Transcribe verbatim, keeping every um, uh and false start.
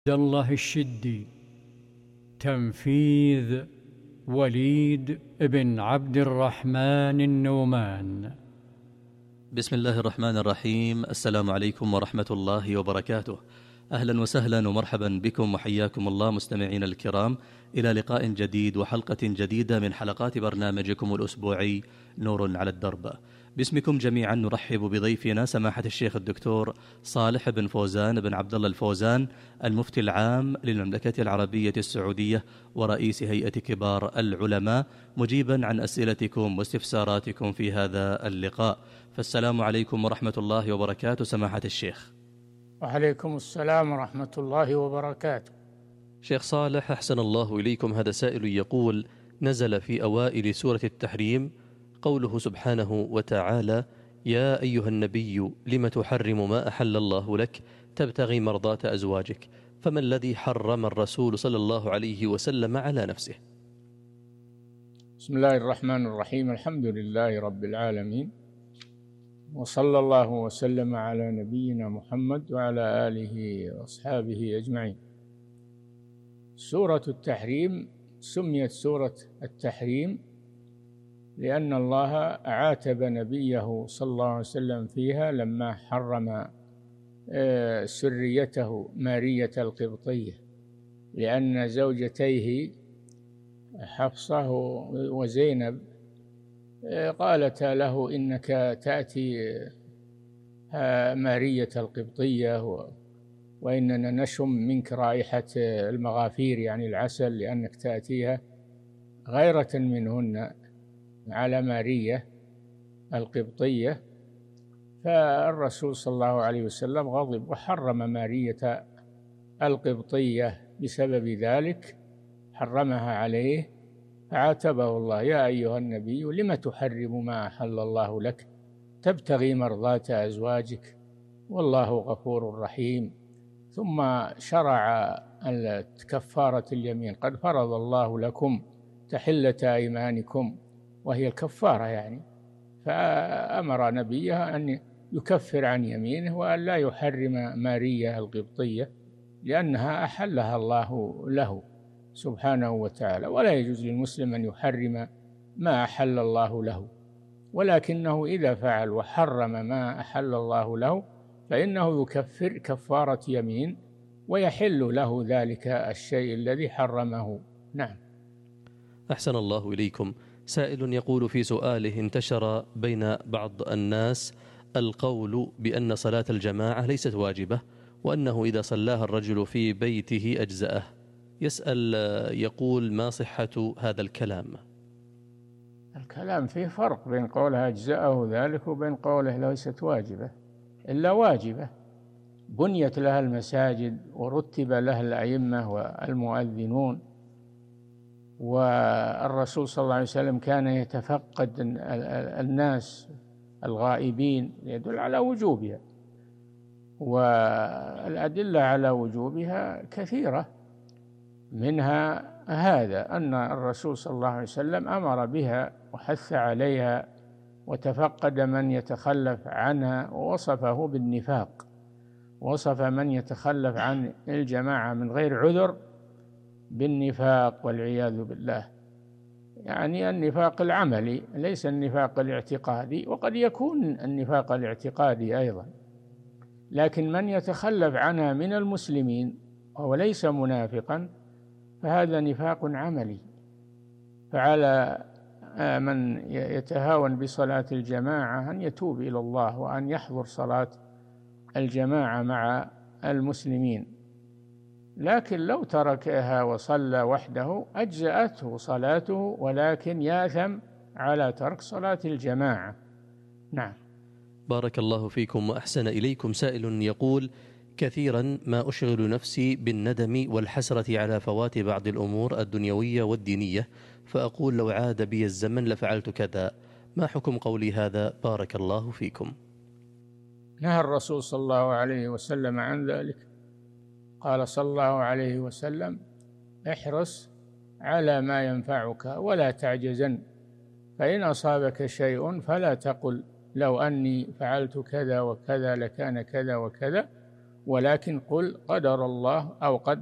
عبد الله الشدي. تنفيذ وليد بن عبد الرحمن النومان. بسم الله الرحمن الرحيم. السلام عليكم ورحمة الله وبركاته. أهلا وسهلا ومرحبا بكم وحياكم الله مستمعين الكرام إلى لقاء جديد وحلقة جديدة من حلقات برنامجكم الأسبوعي نور على الدرب. باسمكم جميعا نرحب بضيفنا سماحة الشيخ الدكتور صالح بن فوزان بن عبد الله الفوزان، المفتي العام للمملكة العربية السعودية ورئيس هيئة كبار العلماء، مجيبا عن أسئلتكم واستفساراتكم في هذا اللقاء. فالسلام عليكم ورحمة الله وبركاته سماحة الشيخ. وعليكم السلام ورحمة الله وبركاته. شيخ صالح، أحسن الله إليكم. هذا سائل يقول: نزل في أوائل سورة التحريم قوله سبحانه وتعالى: يا أيها النبي لم تحرم ما أحل الله لك تبتغي مرضات أزواجك، فما الذي حرم الرسول صلى الله عليه وسلم على نفسه؟ بسم الله الرحمن الرحيم. الحمد لله رب العالمين، وصلى الله وسلم على نبينا محمد وعلى آله وأصحابه أجمعين. سورة التحريم سميت سورة التحريم لأن الله عاتب نبيه صلى الله عليه وسلم فيها لما حرم سريته مارية القبطية، لأن زوجتيه حفصة وزينب قالتا له: إنك تأتي مارية القبطية وإننا نشم منك رائحة المغافير، يعني العسل، لأنك تأتيها غيرة منهن على مارية القبطية. فالرسول صلى الله عليه وسلم غضب وحرم مارية القبطية بسبب ذلك، حرمها عليه، فعاتبه الله: يا أيها النبي لم تحرم ما أحل الله لك تبتغي مرضات أزواجك والله غفور رحيم. ثم شرع كفارة اليمين: قد فرض الله لكم تحلة أيمانكم، وهي الكفارة يعني. فأمر نبيه أن يكفر عن يمينه وأن لا يحرم مارية القبطية، لأنها أحلها الله له سبحانه وتعالى، ولا يجوز للمسلم أن يحرم ما أحل الله له، ولكنه إذا فعل وحرم ما أحل الله له فإنه يكفر كفارة يمين ويحل له ذلك الشيء الذي حرمه. نعم. أحسن الله إليكم. سائل يقول في سؤاله: انتشر بين بعض الناس القول بأن صلاة الجماعة ليست واجبة، وأنه إذا صلاها الرجل في بيته أجزأه. يسأل يقول: ما صحة هذا الكلام؟ الكلام فيه فرق بين قولها أجزأه ذلك وبين قوله ليست واجبة، إلا واجبة بنيت لها المساجد ورتب لها الأئمة والمؤذنون، والرسول صلى الله عليه وسلم كان يتفقد الناس الغائبين، يدل على وجوبها، والأدلة على وجوبها كثيرة، منها هذا أن الرسول صلى الله عليه وسلم أمر بها وحث عليها وتفقد من يتخلف عنها، ووصفه بالنفاق، وصف من يتخلف عن الجماعة من غير عذر بالنفاق والعياذ بالله، يعني النفاق العملي ليس النفاق الاعتقادي، وقد يكون النفاق الاعتقادي أيضا، لكن من يتخلف عنها من المسلمين وهو ليس منافقا فهذا نفاق عملي. فعلى من يتهاون بصلاة الجماعة أن يتوب إلى الله وأن يحضر صلاة الجماعة مع المسلمين، لكن لو تركها وصلى وحده أجزأته صلاته، ولكن ياثم على ترك صلاة الجماعة. نعم. بارك الله فيكم وأحسن إليكم. سائل يقول: كثيرا ما أشغل نفسي بالندم والحسرة على فوات بعض الأمور الدنيوية والدينية، فأقول لو عاد بي الزمن لفعلت كذا، ما حكم قولي هذا؟ بارك الله فيكم. نهى الرسول صلى الله عليه وسلم عن ذلك، قال صلى الله عليه وسلم: احرص على ما ينفعك ولا تعجزن، فإن أصابك شيء فلا تقل لو أني فعلت كذا وكذا لكان كذا وكذا، ولكن قل قدر الله أو قدر